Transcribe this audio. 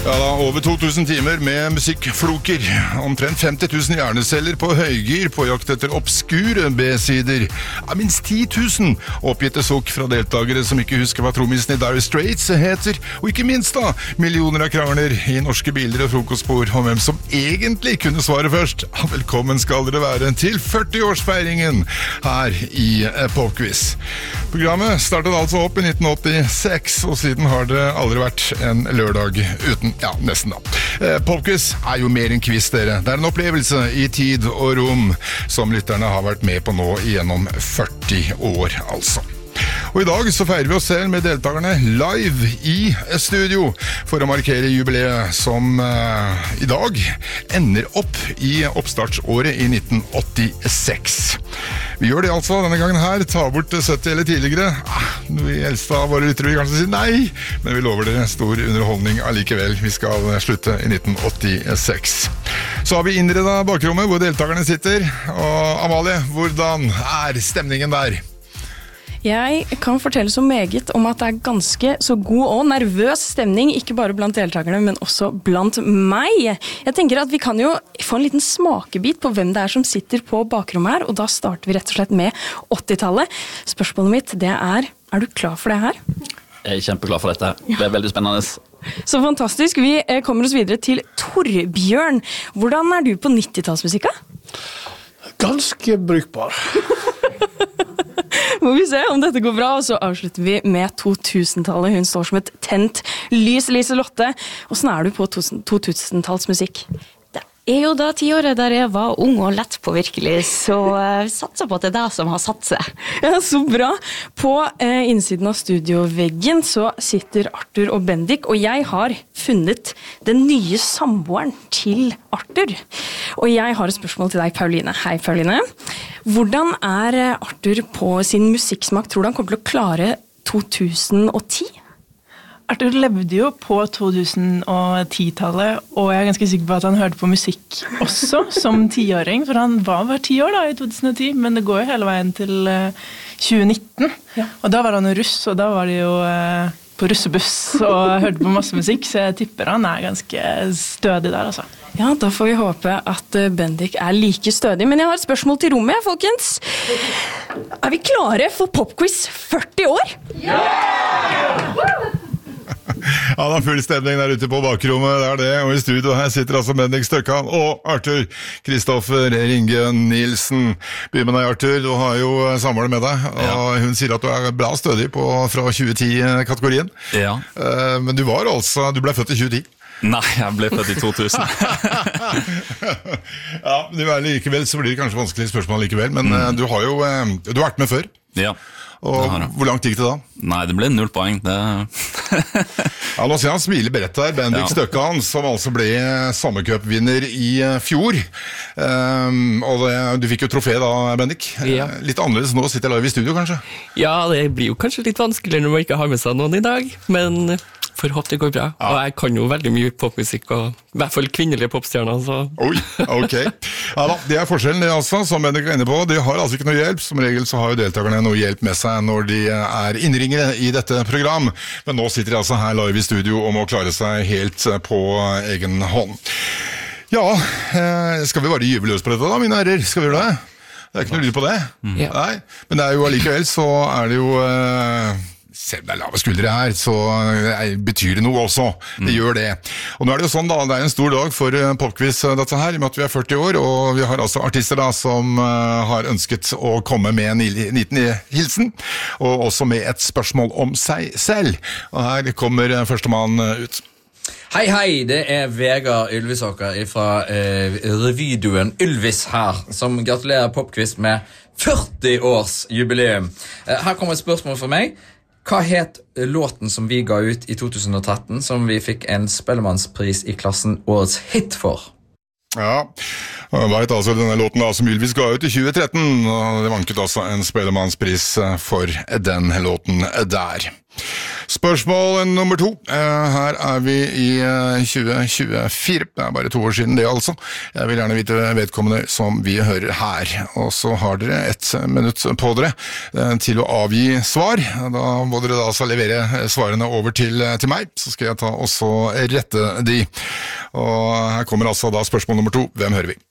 Ja da, over 2000 timer med musikkfloker. Omtrent 50 000 hjerneceller på høygir på jakt etter obskure B-sider. Ja, minst 10 000 oppgitte sukk fra deltakere som ikke husker hva trommisen i Dire Straits heter. Og ikke minst da, millioner av krangler i norske biler og frokostbord om hvem som egentlig kunne svare først. Velkommen skal dere være til 40-årsfeiringen her i Popquiz. Programmet startet altså opp i 1986, og siden har det aldri vært en lørdag uten. Ja, nesten da. Popquiz er jo mer enn quiz, dere. Det er en opplevelse i tid og rom som lytterne har vært med på nå gjennom 40 år, altså. Og i dag så feirer vi oss selv med deltakerne live i studio for å markere jubileet som i dag ender opp i oppstartsåret i 1986. Vi gjør det altså denne gangen her, ta bort 70 eller tidligere. Vi eldste av våre lyttere vil kanskje si nei, men vi lover dere stor underholdning allikevel. Vi skal slutte i 1986. Så har vi innredet bakrommet hvor deltakerne sitter. Og Amalie, hvordan er stemningen der? Jeg kan fortelle så meget om at det er ganske så god og nervøs stemning, ikke bare blant deltakerne, men også blant meg. Jeg tenker at vi kan jo få en liten smakebit på hvem det er som sitter på bakrommet her, og da starter vi rett og slett med 80-tallet. Spørsmålet mitt, det er du klar for det her? Jeg er kjempeklar for dette. Det er veldig spennende. Så fantastisk. Vi kommer oss videre til Torbjørn. Hvordan er du på 90-tallsmusikka? Ganske brukbar. Må vi se om dette går bra, og så avslutter vi med 2000-tallet. Hun står som et tent lys, Liselotte. Hvordan er du på 2000-tallsmusikk? Det er jo da 10-året der jeg var ung og lett på virkelig, så satser på at det er det som har satt seg. Ja, så bra. På innsiden av studioveggen så sitter Arthur og Bendik, og jeg har funnet den nye samboeren til Arthur. Og jeg har et spørsmål til deg, Pauline. Hei, Pauline. Hvordan er Arthur på sin musikksmak? Tror du han kommer til å klare 2010? Arthur levde jo på 2010-tallet, og jeg er ganske sikker på at han hørte på musikk også som 10-åring, for han var bare 10 år da i 2010, men det går jo hele veien til 2019. Ja. Og da var han russ, og da var det jo på russebuss og hørte på masse musikk, så jeg tipper han er ganske stødig der, altså. Ja, da får vi håpe at Bendik er like stødig, men jeg har et spørsmål til rommet, folkens. Er vi klare for Popquiz 40 år? Ja! Ja, det er full stemning der ute på bakrommet, det er det, og i studio her sitter altså Bendik Støkkan og Arthur Kristoffer Ringe Nilsen. Begynn med deg, Arthur, du har jo samboeren med deg, og hun sier at du er bra stødig fra 2010-kategorien. Ja. Men du ble født i 2010. Nei, jeg ble født i 2000. Ja, men likevel så blir det kanskje vanskelig spørsmål likevel, men du har vært med før. Ja. Og hvor langt gikk det da? Nei, det ble 0 poeng. Ja, nå ser han smile berettet her, Bendik Støkkan, som altså ble sommercupvinner i fjor. Og du fikk jo trofé da, Bendik. Ja. Litt annerledes nå, sitter live i studio kanskje? Ja, det blir jo kanskje litt vanskeligere når man ikke har med seg noen i dag, men for håp det går bra. Ja. Og jeg kan jo veldig mye popmusikk, og i hvert fall kvinnelige popstjerner. Så. Oi, ok. Ja da, det er forskjellen det altså, som Bendik er inne på. De har altså ikke noe hjelp. Som regel så har jo deltakerne noe hjelp med seg når de er innringere i dette program. Men nå sitter de altså her live i studio og må klare seg helt på egen hånd. Ja, skal vi bare gyve løs på dette da, mine herrer? Skal vi gjøre det? Det er ikke noe lyd på det. Ja. Nei, men det er jo allikevel så er det jo... Selv om det er lave skuldre her, så betyr det noe også. Det gjør det. Og nå er det jo sånn da, det er en stor dag for Popquiz dette her, i og med at vi er 40 år, og vi har altså artister da som har ønsket å komme med en liten hilsen, og også med et spørsmål om seg selv. Og her kommer førstemann ut. Hei, hei, det er Vegard Ylvisåker fra revyduen Ylvis her, som gratulerer Popquiz med 40 års jubileum. Her kommer et spørsmål for meg. Hva het låten som vi ga ut i 2013, som vi fikk en Spellemannspris i klassen Årets hit for? Ja, jeg vet altså denne låten da, som Ylvis ga ut i 2013, og det vanket altså en Spellemannspris for den låten der. Spørsmål nummer 2. Her vi i 2024. Det bare 2 år siden det altså. Jeg vil gjerne vite vedkommende som vi hører her. Og så har dere 1 minutt på dere til å avgi svar. Da må dere da altså levere svarene over til meg, så skal jeg ta også rette de. Og her kommer altså da spørsmål nummer 2. Hvem hører vi?